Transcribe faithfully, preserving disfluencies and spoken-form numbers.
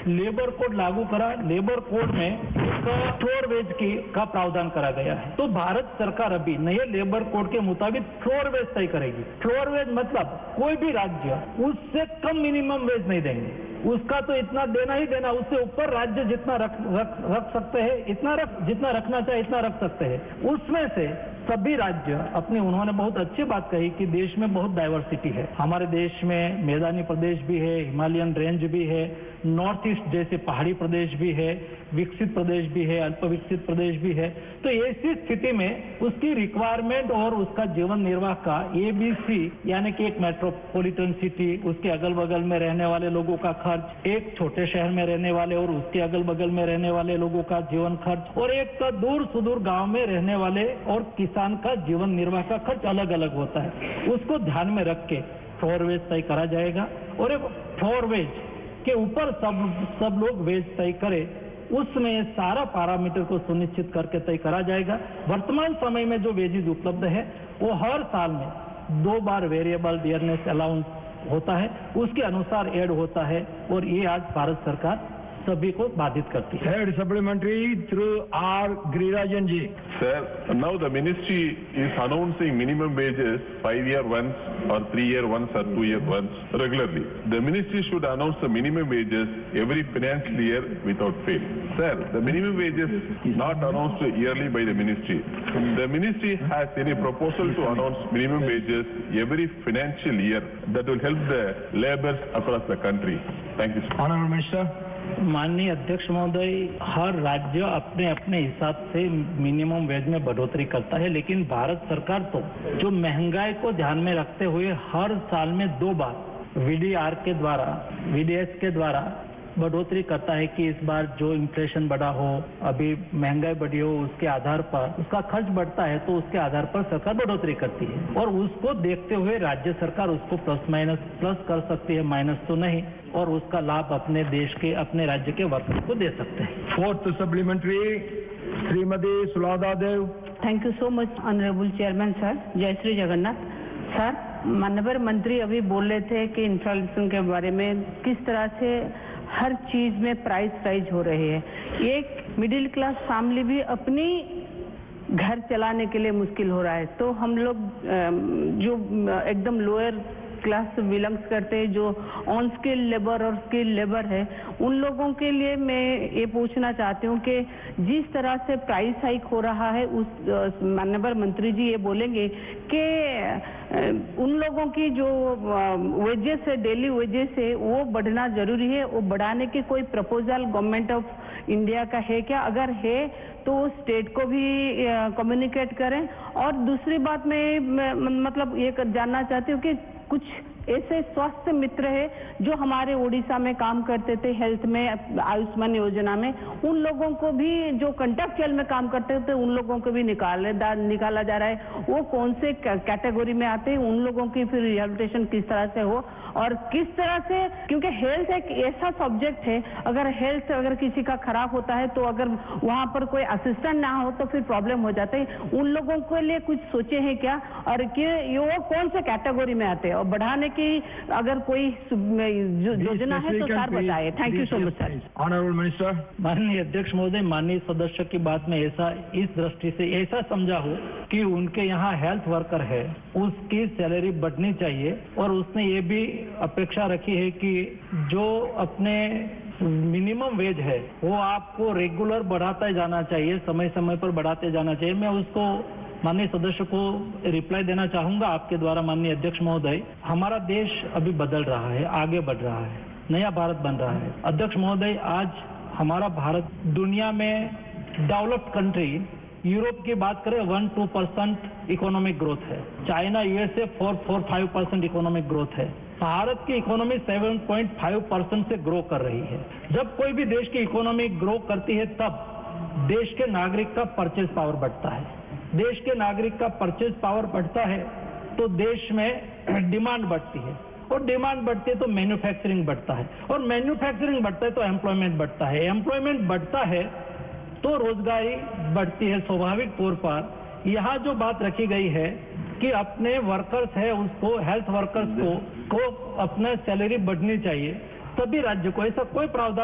Labour code लागू करा। Labour code में एक फ्लोर वेज की का प्रावधान करा गया है। तो भारत सरकार अभी नए लेबर कोड के मुताबिक फ्लोर वेज तय करेगी। फ्लोर वेज मतलब कोई भी राज्य उससे कम मिनिमम वेज नहीं देंगे, उसका तो इतना देना ही देना, उससे ऊपर राज्य जितना रख रख रख सकते हैं, इतना रख जितना रखना चाहे इतना रख सकते हैं। उसमें से सभी राज्य अपने, उन्होंने बहुत अच्छी बात कही कि देश में बहुत डाइवर्सिटी है। हमारे देश में मैदानी प्रदेश भी है, हिमालयन रेंज भी है, नॉर्थ ईस्ट जैसे पहाड़ी प्रदेश भी है, विकसित प्रदेश भी है, अल्प विकसित प्रदेश भी है। तो ऐसी स्थिति में उसकी रिक्वायरमेंट और उसका जीवन निर्वाह का एबीसी यानी कि एक मेट्रोपॉलिटन सिटी, उसके अगल बगल में रहने वाले लोगों का खर्च, एक छोटे शहर में रहने वाले और उसके अगल बगल में रहने वाले लोगों का जीवन खर्च, और एक दूर सुदूर गांव में रहने वाले और किसान का जीवन निर्वाह का खर्च अलग अलग होता है। उसको ध्यान में रख के फ्लोर वेज तय करा जाएगा और एक फ्लोर वेज के ऊपर सब सब लोग वेज तय करे, उसमें सारा पैरामीटर को सुनिश्चित करके तय करा जाएगा। वर्तमान समय में जो वेजेज उपलब्ध है वो हर साल में दो बार वेरिएबल डियरनेस अलाउंस होता है, उसके अनुसार ऐड होता है और ये आज भारत सरकार सभी को बाधित करती है। Third supplementary through R. Girirajan ji. Sir, now the ministry is announcing minimum wages five year once or three year once or two year once regularly. The ministry should announce the minimum wages every financial year without fail. Sir, the minimum wages is not announced yearly by the ministry. The ministry has any proposal to announce minimum wages every financial year that will help the laborers across the country. Thank you, sir. Honorable Minister. माननीय अध्यक्ष महोदय, हर राज्य अपने अपने हिसाब से minimum wage में बढ़ोतरी करता है, लेकिन भारत सरकार तो जो महंगाई को ध्यान में रखते हुए हर साल में दो बार वीडीआर के द्वारा, वीडीएस के द्वारा बढ़ोतरी करता है कि इस बार जो इन्फ्लेशन बढ़ा हो, अभी महंगाई बढ़ी हो, उसके आधार पर उसका खर्च बढ़ता है तो उसके आधार पर सरकार बढ़ोतरी करती है और उसको देखते हुए राज्य सरकार उसको प्लस माइनस प्लस कर सकती है, माइनस तो नहीं, और उसका लाभ अपने देश के, अपने राज्य के वर्कर्स को दे सकते हैं। Fourth supplementary, Shrimati सुलादा Dev. Thank you so much honourable chairman sir. जय श्री जगन्नाथ सर। माननीय मंत्री अभी बोल रहे थे कि इन्फ्लेशन के बारे में किस तरह से हर चीज में प्राइस राइज हो रही है। एक मिडिल क्लास फैमिली भी अपनी घर चलाने के लिए मुश्किल हो रहा है, तो हम लोग जो एकदम लोअर क्लास से बिलोंग्स करते हैं, जो ऑन स्किल लेबर और स्किल लेबर है, उन लोगों के लिए मैं ये पूछना चाहती हूँ कि जिस तरह से प्राइस हाइक हो रहा है, उस माननीय मंत्री जी ये बोलेंगे कि उन लोगों की जो वेजेस है, डेली वेजेस है, वो बढ़ना जरूरी है। वो बढ़ाने की कोई प्रपोजल गवर्नमेंट ऑफ इंडिया का है क्या? अगर है तो स्टेट को भी कम्युनिकेट करें। और दूसरी बात मैं मतलब ये जानना चाहती हूँ कि कुछ ऐसे स्वास्थ्य मित्र है जो हमारे उड़ीसा में काम करते थे हेल्थ में, आयुष्मान योजना में, उन लोगों को भी जो कंट्रैक्चुअल में काम करते थे उन लोगों को भी निकाले निकाला जा रहा है। वो कौन से कैटेगरी में आते हैं, उन लोगों की फिर रिहेबिलिटेशन किस तरह से हो और किस तरह से, क्योंकि हेल्थ एक ऐसा सब्जेक्ट है, अगर हेल्थ अगर किसी का खराब होता है तो अगर वहां पर कोई असिस्टेंट ना हो तो फिर प्रॉब्लम हो जाता है। उन लोगों के लिए कुछ सोचे हैं क्या और कि ये वो कौन से कैटेगरी में आते हैं और बढ़ाने की अगर कोई योजना है तो सर बताइए। Thank you so much sir. Honourable minister. माननीय अध्यक्ष महोदय, माननीय सदस्य की बात में ऐसा इस दृष्टि से ऐसा समझा हो कि उनके यहाँ हेल्थ वर्कर है, उसकी सैलरी बढ़नी चाहिए और उसने ये भी अपेक्षा रखी है कि जो अपने मिनिमम वेज है वो आपको रेगुलर बढ़ाता जाना चाहिए, समय समय पर बढ़ाते जाना चाहिए। मैं उसको माननीय सदस्य को रिप्लाई देना चाहूंगा आपके द्वारा। माननीय अध्यक्ष महोदय, हमारा देश अभी बदल रहा है, आगे बढ़ रहा है, नया भारत बन रहा है। अध्यक्ष महोदय, आज हमारा भारत दुनिया में डेवलप्ड कंट्री, यूरोप की बात करें one two percent economic growth है, China USA four four five percent economic growth है, भारत की economy seven point five percent से ग्रो कर रही है। जब कोई भी देश की इकोनॉमी ग्रो करती है तब देश के नागरिक का परचेज पावर बढ़ता है। देश के नागरिक का परचेज पावर बढ़ता है तो देश में डिमांड बढ़ती है और डिमांड बढ़ती है तो मैन्युफैक्चरिंग बढ़ता है और मैन्युफैक्चरिंग बढ़ता है तो एम्प्लॉयमेंट बढ़ता है, एम्प्लॉयमेंट बढ़ता है तो रोजगारी बढ़ती है। स्वाभाविक तौर पर यहाँ जो बात रखी गई है कि अपने वर्कर्स है उसको, हेल्थ वर्कर्स को को अपना सैलरी बढ़नी चाहिए, सभी राज्य को ऐसा कोई प्रावधान